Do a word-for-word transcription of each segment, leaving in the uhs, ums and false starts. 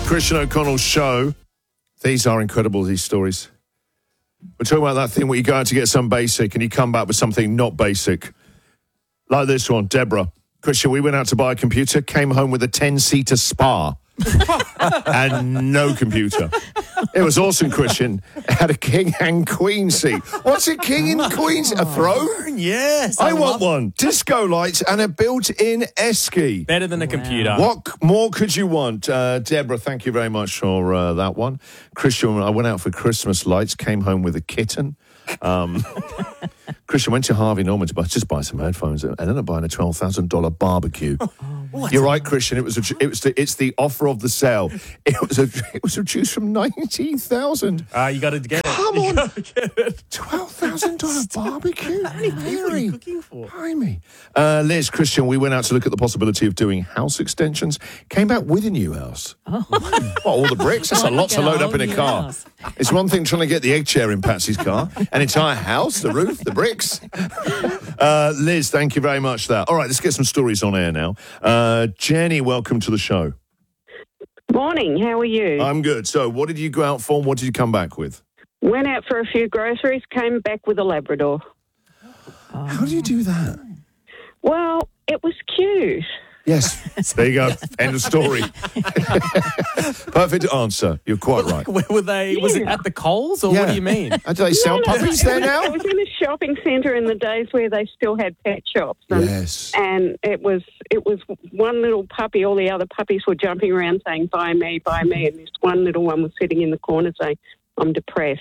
Christian O'Connell's show. These are incredible, these stories. We're talking about that thing where you go out to get some basic and you come back with something not basic. Like this one, Deborah. Christian, we went out to buy a computer, came home with a ten-seater spa. And no computer. It was awesome, Christian. It had a king and queen seat. What's a king and queen seat? A throne? Yes. I, I want one. Disco lights and a built-in esky. Better than a wow. computer. What more could you want? Uh, Deborah, thank you very much for uh, that one. Christian, I went out for Christmas lights, came home with a kitten. Um, Christian went to Harvey Norman to buy, just buy some headphones and ended up buying a twelve thousand dollars barbecue. Oh, You're right, Christian. It was a, it was the, it's the offer of the sale. It was a it was reduced from nineteen thousand. Ah, uh, you got to get it. Come you on, twelve thousand dollars barbecue. How many people are you cooking for? Blimey. Uh, Liz, Christian, we went out to look at the possibility of doing house extensions. Came back with a new house. Oh, what, all the bricks? That's a lot to load up in a car. House. It's one thing trying to get the egg chair in Patsy's car. An entire house, the roof, the bricks. Uh, Liz, thank you very much for that. All right, let's get some stories on air now. Uh, Jenny, welcome to the show. Morning, how are you? I'm good. So what did you go out for and what did you come back with? Went out for a few groceries, came back with a Labrador. How do you do that? Well, it was cute. Yes, there you go. End of story. Perfect answer. You're quite right. Where were they? Yeah. Was it at the Coles, or yeah. what do you mean? Do they sell no, no, puppies there was, now? It was in a shopping centre in the days where they still had pet shops. And, yes. And it was it was one little puppy. All the other puppies were jumping around saying, "Buy me, buy me," and this one little one was sitting in the corner saying, "I'm depressed."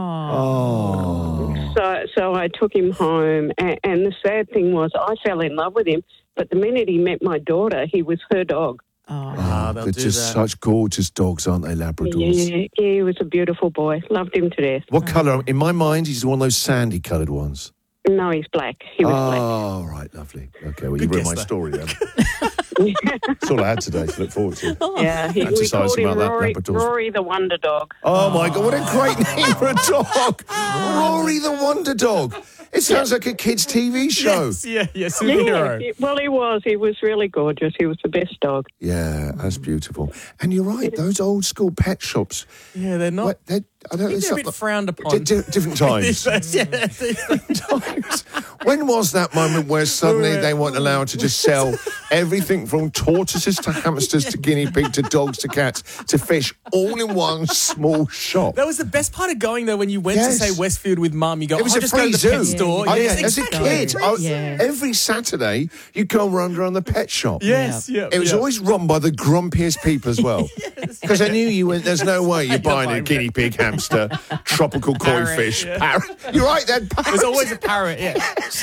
Oh. So, so I took him home, and, and the sad thing was, I fell in love with him. But the minute he met my daughter, he was her dog. Oh, oh they're just that. Such gorgeous dogs, aren't they, Labradors? Yeah, yeah, he was a beautiful boy. Loved him to death. What oh. colour? In my mind, he's one of those sandy-coloured ones. No, he's black. He was oh, black. Oh, right, lovely. Okay, well, Good you read my that. story then. That's all I had today to look forward to. Yeah, he, we called him Rory, Rory the Wonder Dog. Oh, my God, what a great name for a dog. Rory the Wonder Dog. It sounds like a kid's T V show. Yes, yeah, yeah, superhero. Yeah, well, he was. He was really gorgeous. He was the best dog. Yeah, that's beautiful. And you're right, those old school pet shops. Yeah, they're not... They're, I don't, they're a bit frowned upon. D- d- different times. yeah, different times. When was that moment where suddenly they weren't allowed to just sell everything from tortoises to hamsters to guinea pig to dogs to cats to fish all in one small shop? That was the best part of going, though, when you went yes. to, say, Westfield with Mum. You go, it was oh, a just free go to the zoo. pet store. Oh, yes, yeah, exactly. As a kid, I, yeah. every Saturday, you go around around the pet shop. Yes, yeah. It was yeah. always run by the grumpiest people as well. Because yes, I knew you went, there's no way you're buying a guinea pig, hamster, tropical koi parrot, fish, yeah. parrot. You're right, then. There's always a parrot, yeah.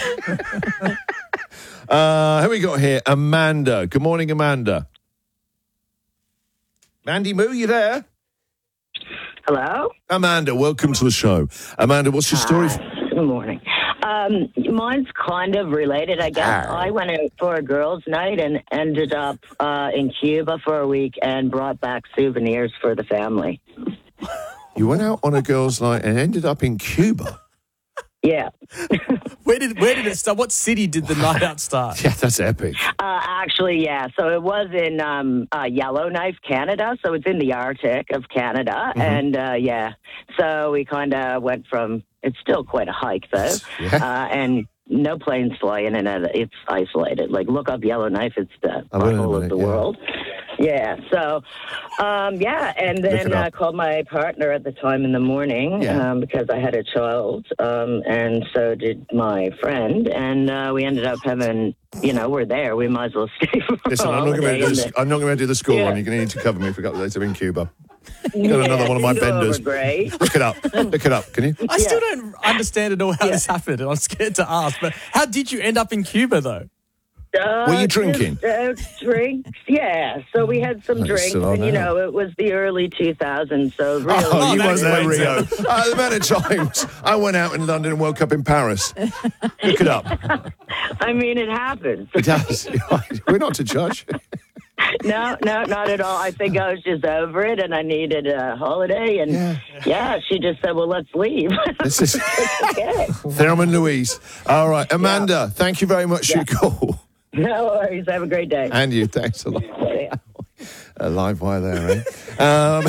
uh, who we got here? Amanda. Good morning, Amanda. Mandy Moo, you there? Hello? Amanda, welcome to the show. Amanda, what's your story? Uh, good morning. Um, mine's kind of related, I guess. Ah. I went out for a girls' night and ended up uh, in Cuba for a week and brought back souvenirs for the family. You went out on a girls' night and ended up in Cuba? Yeah. Where did where did it start? What city did the night out start? Yeah, that's epic. Uh, actually, yeah. So it was in um, uh, Yellowknife, Canada. So it's in the Arctic of Canada. Mm-hmm. And, uh, yeah, so we kind of went from, it's still quite a hike, though. Yeah. Uh, and no planes flying in it. It's isolated. Like, look up Yellowknife. It's the butthole of the yeah. world. Yeah, so, um, yeah, and then I uh, called my partner at the time in the morning yeah. um, because I had a child, um, and so did my friend, and uh, we ended up having, you know, we're there. We might as well stay for Listen, a I'm not going to do the, I'm not going to do the school yeah. run. You're going to need to cover me for a couple of days. I'm in Cuba. Got yeah, another one of my it's over, benders. great. Look it up. Look it up. Can you? I Yeah. still don't understand at all how Yeah. this happened, and I'm scared to ask, but how did you end up in Cuba, though? Uh, Were you drinking? Just, uh, drinks, yeah. So we had some That's drinks, still on and you now. know, it was the early two thousands, so really. Oh, you that's weren't there, way Rio. Uh, the amount of times I went out in London and woke up in Paris. Look it up. I mean, it happens. It does. We're not to judge. No, no, not at all. I think I was just over it, and I needed a holiday. And Yeah. yeah, she just said, "Well, let's leave." This is Okay. Thelma and Louise. All right, Amanda. Yeah. Thank you very much Yeah. for your call. No worries. Have a great day. And you. Thanks a lot. Yeah. A live wire there, eh?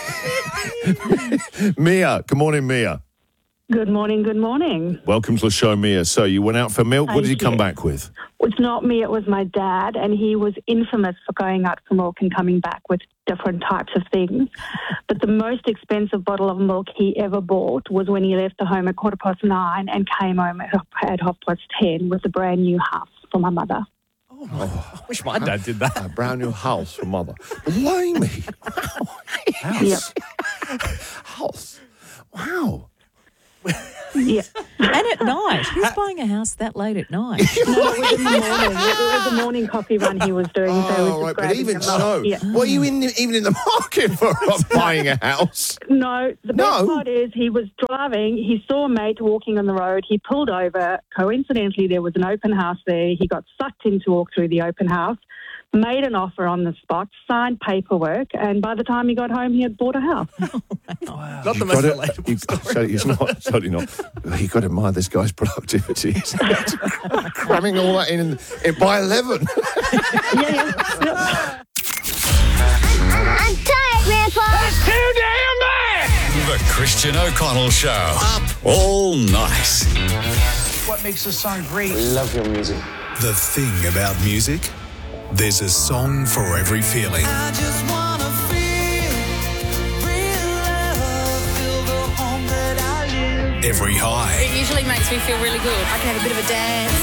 um, Mia, good morning, Mia. Good morning, good morning. Welcome to the show, Mia. So you went out for milk. Thank what did you come you. back with? It's not me, it was my dad, and he was infamous for going out for milk and coming back with different types of things. But the most expensive bottle of milk he ever bought was when he left the home at quarter past nine and came home at, at half past ten with a brand new house for my mother. Oh, my, I wish my dad did that. A brand new house for mother. Blimey. Wow. House. Yep. House. Wow. Yeah. And at night. Who's buying a house that late at night? No, it was in the morning. It was a morning coffee run he was doing. Oh, so it was right, but grabbing even them up. so, Yeah. were you in the, even in the market for buying a house? No, the best No. part is he was driving, he saw a mate walking on the road, he pulled over, coincidentally there was an open house there, he got sucked in to walk through the open house, made an offer on the spot, signed paperwork, and by the time he got home he had bought a house. Not the You've most got relatable you, story. so he's not, certainly not. You've got to admire this guy's productivity. He's cramming all that in, in by eleven. yeah, yeah. Yep. I'm tired, Grandpa. It's too damn bad! The Christian O'Connell Show. Up all night. What makes a song great? Love your music. The thing about music, there's a song for every feeling. I just wanna feel real love, feel the home that I live. Every high. It usually makes me feel really good. I can have a bit of a dance.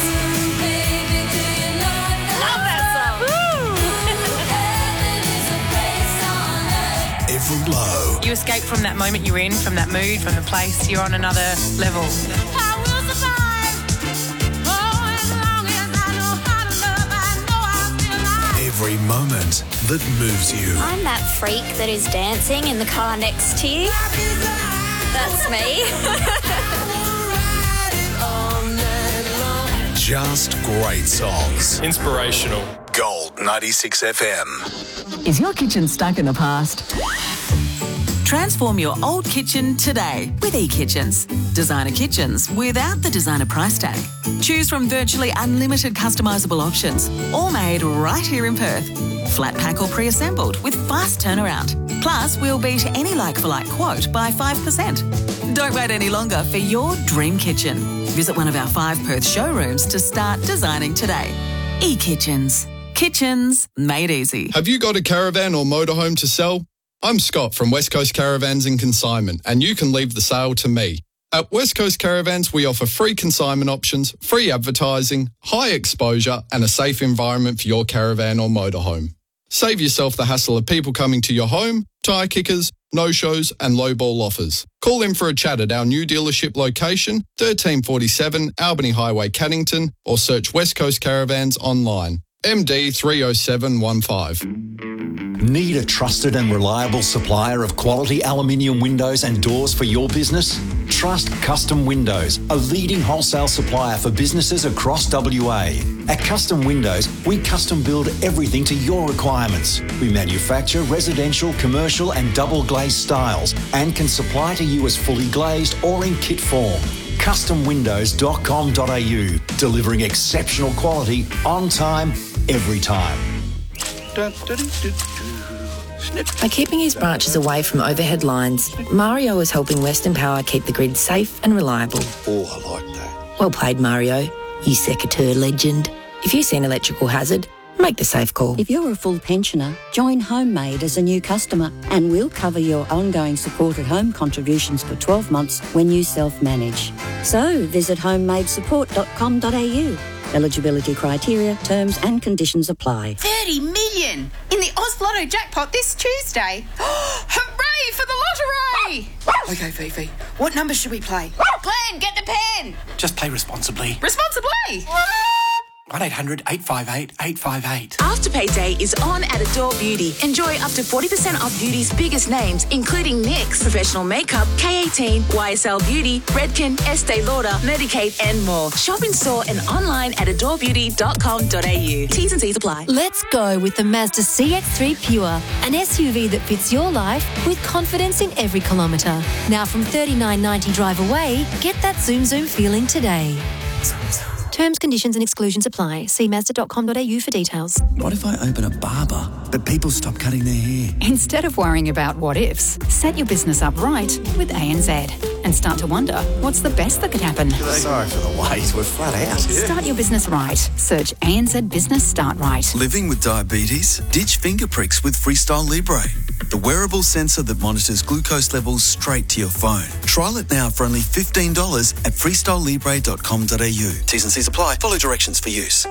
Love that song. Every low. You escape from that moment you're in, from that mood, from the place. You're on another level. I will survive. Oh, as long as I know how to love, I know I'll still love. Every moment that moves you. I'm that freak that is dancing in the car next to you. That's me. Just great songs. Inspirational. Gold ninety-six F M. Is your kitchen stuck in the past? Transform your old kitchen today with eKitchens. Designer kitchens without the designer price tag. Choose from virtually unlimited customisable options, all made right here in Perth. Flat pack or pre-assembled with fast turnaround. Plus, we'll beat any like-for-like quote by five percent. Don't wait any longer for your dream kitchen. Visit one of our five Perth showrooms to start designing today. eKitchens. Kitchens made easy. Have you got a caravan or motorhome to sell? I'm Scott from West Coast Caravans and Consignment, and you can leave the sale to me. At West Coast Caravans, we offer free consignment options, free advertising, high exposure, and a safe environment for your caravan or motorhome. Save yourself the hassle of people coming to your home, tyre kickers, no-shows, and low-ball offers. Call in for a chat at our new dealership location, thirteen forty-seven Albany Highway, Cannington, or search West Coast Caravans online. M D three oh seven one five. Need a trusted and reliable supplier of quality aluminium windows and doors for your business? Trust Custom Windows, a leading wholesale supplier for businesses across W A. At Custom Windows, we custom build everything to your requirements. We manufacture residential, commercial and double glazed styles and can supply to you as fully glazed or in kit form. custom windows dot com dot a u, delivering exceptional quality on time, every time. By keeping his branches away from overhead lines, Mario is helping Western Power keep the grid safe and reliable. Oh, I like that. Well played, Mario, you secateur legend. If you see an electrical hazard, make the safe call. If you're a full pensioner, join Homemade as a new customer and we'll cover your ongoing supported home contributions for twelve months when you self-manage. So visit homemade support dot com dot a u. Eligibility criteria, terms and conditions apply. thirty million in the Oz Lotto jackpot this Tuesday. Hooray for the lottery! Okay, Fifi, what number should we play? Glenn, get the pen! Just play responsibly. Responsibly! one eight hundred eight five eight eight five eight. Afterpay Day is on at Adore Beauty. Enjoy up to forty percent off beauty's biggest names, including NYX, Professional Makeup, K eighteen, Y S L Beauty, Redken, Estee Lauder, Medicaid, and more. Shop in store and online at adore beauty dot com dot a u. T's and C's apply. Let's go with the Mazda C X three Pure, an S U V that fits your life with confidence in every kilometre. Now from thirty-nine ninety drive away, get that zoom zoom feeling today. Terms, conditions and exclusions apply. See mazda dot com dot a u for details. What if I open a barber, but people stop cutting their hair? Instead of worrying about what ifs, set your business up right with A N Z and start to wonder what's the best that could happen. Sorry for the wait, we're flat out. Start your business right. Search A N Z Business Start Right. Living with diabetes? Ditch finger pricks with Freestyle Libre, the wearable sensor that monitors glucose levels straight to your phone. Trial it now for only fifteen dollars at freestyle libre dot com dot a u. T's and C's apply. Follow directions for use.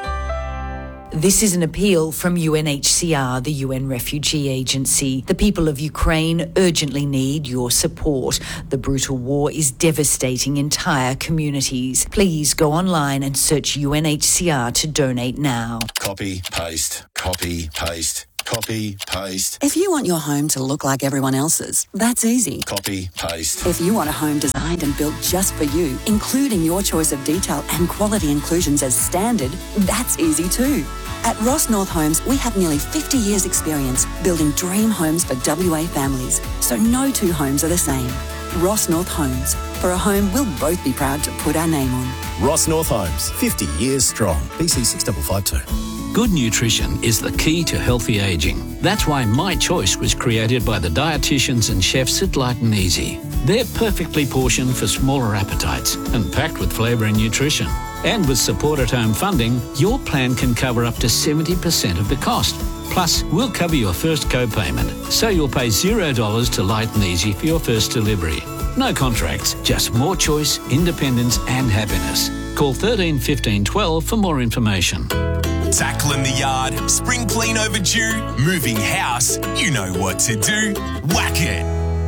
This is an appeal from U N H C R, the U N Refugee Agency. The people of Ukraine urgently need your support. The brutal war is devastating entire communities. Please go online and search U N H C R to donate now. Copy, paste, copy, paste, copy, paste, If you want your home to look like everyone else's, that's easy. copy, paste. If you want a home designed and built just for you, including your choice of detail and quality inclusions as standard, that's easy too. At Ross North Homes, we have nearly fifty years experience building dream homes for W A families, so no two homes are the same. Ross North Homes, for a home we'll both be proud to put our name on. Ross North Homes, fifty years strong. B C six five five two. Good nutrition is the key to healthy ageing. That's why My Choice was created by the dietitians and chefs at Light and Easy. They're perfectly portioned for smaller appetites and packed with flavour and nutrition. And with support at home funding, your plan can cover up to seventy percent of the cost. Plus, we'll cover your first co-payment, so you'll pay zero dollars to Light and Easy for your first delivery. No contracts, just more choice, independence and happiness. Call thirteen fifteen twelve for more information. Tackling the yard, spring clean overdue, moving house, you know what to do. Whack it!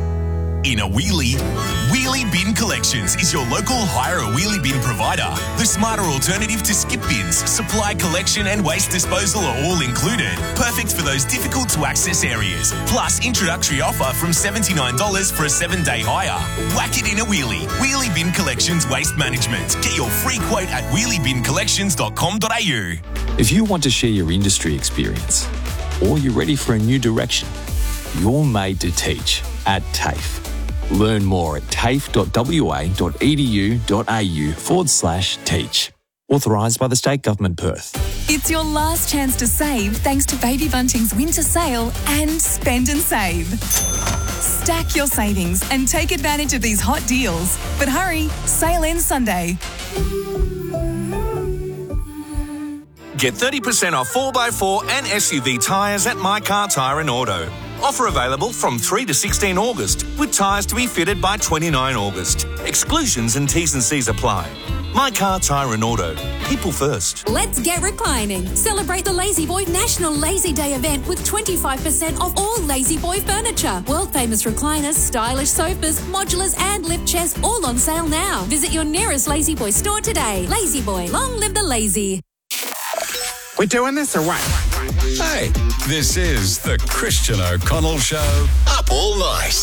In a wheelie, Wheelie Bin Collections is your local hire a wheelie bin provider. The smarter alternative to skip bins, supply collection and waste disposal are all included. Perfect for those difficult to access areas. Plus, introductory offer from seventy-nine dollars for a seven-day hire. Whack it in a wheelie. Wheelie Bin Collections Waste Management. Get your free quote at wheelie bin collections dot com dot a u. If you want to share your industry experience or you're ready for a new direction, you're made to teach at TAFE. Learn more at tafe dot w a dot e d u dot a u forward slash teach. Authorised by the State Government Perth. It's your last chance to save thanks to Baby Bunting's winter sale and spend and save. Stack your savings and take advantage of these hot deals. But hurry, sale ends Sunday. Get thirty percent off four by four and S U V tyres at My Car Tyre and Auto. Offer available from three to sixteen August, with tyres to be fitted by twenty-nine August. Exclusions and T's and C's apply. My Car Tyre and Auto. People first. Let's get reclining. Celebrate the Lazy Boy National Lazy Day event with twenty-five percent off all Lazy Boy furniture. World famous recliners, stylish sofas, modulars and lift chairs all on sale now. Visit your nearest Lazy Boy store today. Lazy Boy, long live the lazy. We're doing this or what? Hey, this is the Christian O'Connell Show. Up all night.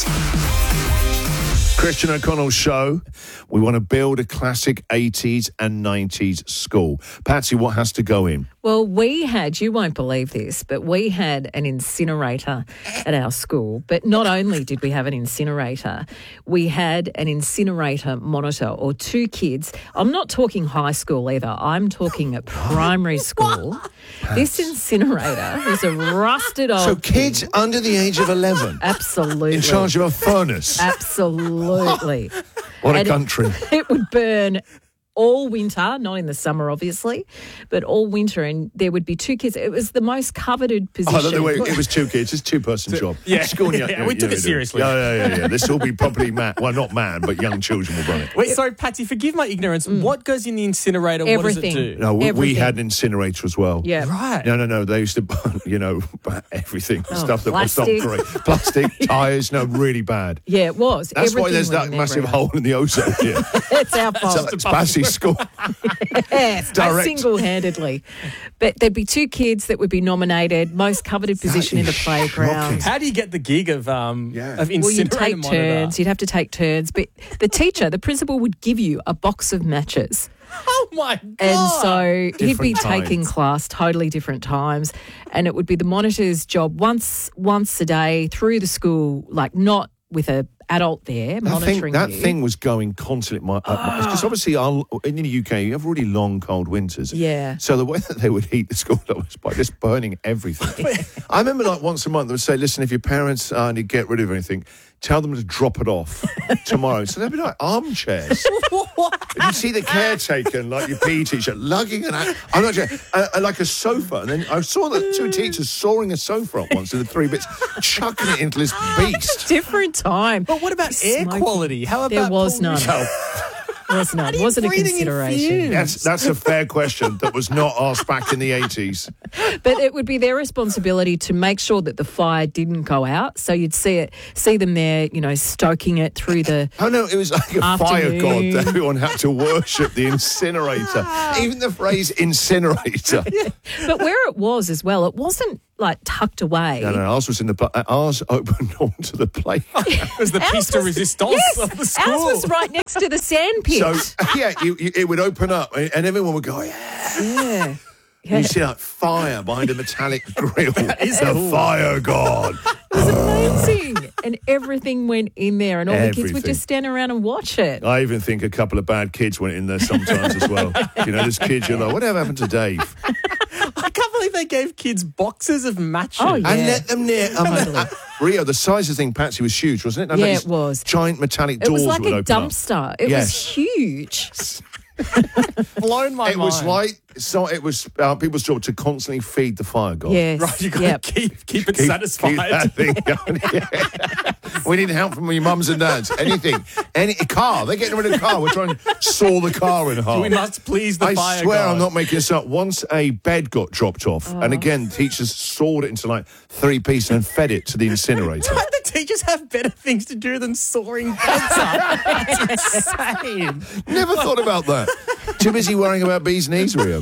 Christian O'Connell Show. We want to build a classic eighties and nineties school. Patsy, what has to go in? Well, we had, you won't believe this, but we had an incinerator at our school. But not only did we have an incinerator, we had an incinerator monitor or two kids. I'm not talking high school either. I'm talking at primary school. This incinerator was a rusted old... So kids thing. under the age of eleven? Absolutely. In charge of a furnace? Absolutely. What a And country. It would burn all winter, not in the summer, obviously, but all winter, and there would be two kids. It was the most coveted position. Oh, no, wait, it was two kids. It's a two-person job. Yeah. School, Yeah, yeah, we yeah, took it yeah, seriously. Yeah, yeah, yeah. yeah. This will be properly man. Well, not man, but young children will run it. Wait, sorry, Patsy, forgive my ignorance. What goes in the incinerator? Everything. What does it do? No, we, we Everything. had an incinerator as well. Yeah. Right. No, no, no. They used to, burn, you know, everything, Oh, stuff that was not plastic. great. Plastic, tyres, no, really bad. Yeah, it was. That's why Everything there's went that in massive everywhere. hole in the ozone here. It's our fault. It's, it's Patsy's school. Yes, Direct. single-handedly. But there'd be two kids that would be nominated, most coveted position in the playground. How do you get the gig of um of Well, you'd incinerator take monitor? turns. You'd have to take turns. But the teacher, the principal, would give you a box of matches. Oh, my God. And so he'd be Different taking times. class totally different times. And it would be the monitor's job once once a day through the school, like not with a adult there That monitoring thing, that you. thing was going constantly. Because obviously, our, in the U K, you have really long, cold winters. Yeah. So the way that they would heat the school up was by just burning everything. I remember, like once a month, they would say, "Listen, if your parents uh, need to get rid of anything, tell them to drop it off tomorrow." So they'd be like armchairs. And you see the caretaker, like your P E teacher, lugging an, I'm not sure, uh, uh, like a sofa. And then I saw the two teachers sawing a sofa up once in the three bits, chucking it into this beast. Different time. But what about air Smoking. quality? How about There was none. pollution? Was none. Wasn't a breathing in consideration. fumes? That's, that's a fair question that was not asked back in the eighties. But it would be their responsibility to make sure that the fire didn't go out. So you'd see it, see them there, you know, stoking it through the. Oh no, it was like a fire afternoon. god that everyone had to worship the incinerator. Even the phrase incinerator. But where it was as well, it wasn't like tucked away. No, no, ours was in the pla- uh, ours opened onto the playground. It was the Ours piste de was- resistance yes, of the school. Ours was right next to the sand pit. So yeah, you, you, it would open up, and, and everyone would go, "Yeah!" yeah. And you see like fire behind a metallic grill. is the cool. fire god. It was amazing. And everything went in there, and all the kids would Everything. just stand around and watch it. I even think a couple of bad kids went in there sometimes as well. You know, there's kids you're like, whatever happened to Dave? I can't believe they gave kids boxes of matches. Oh, yeah. And let them near. I mean, Totally. uh, Rio, the size of the thing, Patsy, was huge, wasn't it? And Yeah, these it was. Giant metallic It doors was like would a open up. dumpster. It Yes. was huge. Blown my It mind. was like so. It was uh, people's job to constantly feed the fire god. Yes. Right, you got to Yep. keep keep it Keep- satisfied. keep that thing going. Yeah. We need help from your mums and dads. Anything, any a car. They're getting rid of the car. We're trying to saw the car in half. We must please the I fire swear god. I'm not making this up. Once a bed got dropped off, and again, teachers sawed it into like three pieces and fed it to the incinerator. Don't the teachers have better things to do than sawing beds up? That's insane. Never thought about that. Too busy worrying about bees' knees, Rio.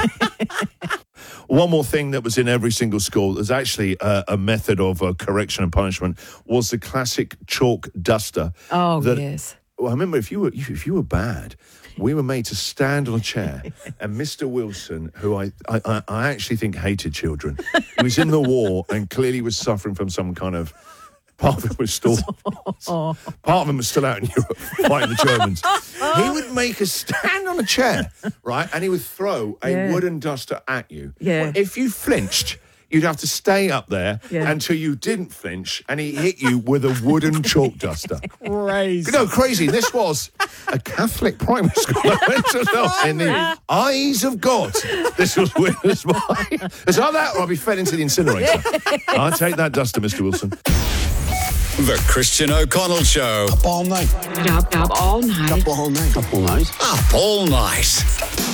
One more thing that was in every single school, there's actually a, a method of uh, correction and punishment, was the classic chalk duster. Oh, that- yes. Well, I remember if you were if you were bad, we were made to stand on a chair, and Mister Wilson, who I, I, I actually think hated children, he was in the war and clearly was suffering from some kind of. Part of him was still, Oh. part of him was still out in Europe fighting the Germans. He would make us stand on a chair, right, and he would throw a Yeah. wooden duster at you. Yeah. If you flinched, you'd have to stay up there Yeah. until you didn't flinch, and he hit you with a wooden chalk duster. Crazy. No, crazy. This was a Catholic primary school. I went to know in the eyes of God. This was witnessed by. It's like that, or I'll be fed into the incinerator. I'll take that duster, Mister Wilson. The Christian O'Connell Show. Up all night. Up, up all night. Up all night. Up all night. Up all night.